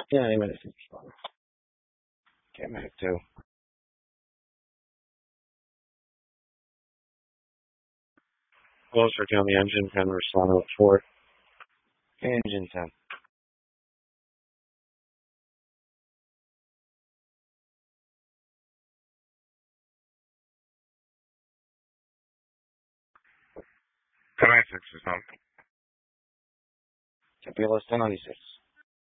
Yeah, any minute to respond. Okay, minute two. Closer down the engine, can respond to report. Engine 10. Command 6 is on. Copy list 1096.